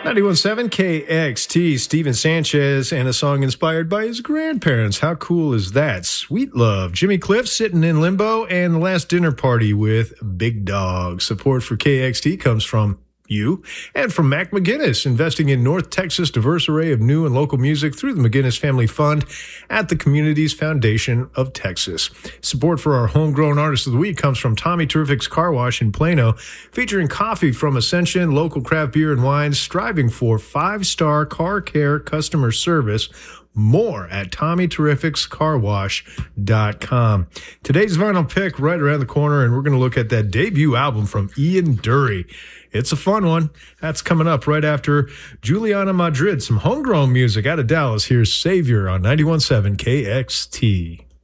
91.7 KXT, Steven Sanchez, and a song inspired by his grandparents. How cool is that? Sweet Love, Jimmy Cliff, Sitting in Limbo, and The Last Dinner Party with Big Dog. Support for KXT comes from you and from Mac McGinnis, investing in North Texas' diverse array of new and local music through the McGinnis Family Fund at the Communities Foundation of Texas. Support for our homegrown artist of the week comes from Tommy Terrific's Car Wash in Plano, featuring coffee from Ascension, local craft beer and wines, striving for 5-star car care customer service. More at TommyTerrificsCarWash.com. Today's vinyl pick right around the corner, and we're going to look at that debut album from Ian Dury. It's a fun one. That's coming up right after Juliana Madrid, some homegrown music out of Dallas. Here's Savior on 91.7 KXT.